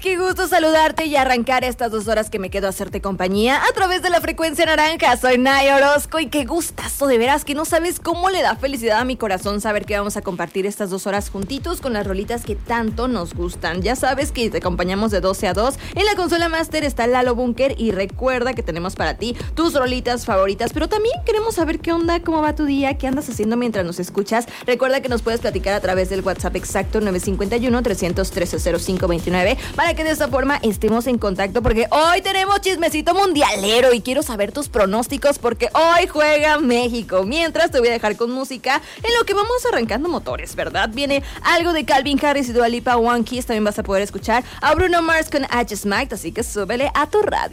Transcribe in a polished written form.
Qué gusto saludarte y arrancar estas 2 horas que me quedo a hacerte compañía a través de la frecuencia naranja. Soy Naya Orozco y qué gustazo, de veras, que no sabes cómo le da felicidad a mi corazón saber que vamos a compartir estas 2 horas juntitos con las rolitas que tanto nos gustan. Ya sabes que te acompañamos de 12 a 2. En la consola Master está Lalo Bunker y recuerda que tenemos para ti tus rolitas favoritas, pero también queremos saber qué onda, cómo va tu día, qué andas haciendo mientras nos escuchas. Recuerda que nos puedes platicar a través del WhatsApp exacto 951-313-0529 para que de esta forma estemos en contacto, porque hoy tenemos chismecito mundialero y quiero saber tus pronósticos porque hoy juega México. Mientras te voy a dejar con música en lo que vamos arrancando motores, ¿verdad? Viene algo de Calvin Harris y Dua Lipa, One Kiss. También vas a poder escuchar a Bruno Mars con I Just Might, así que súbele a tu radio.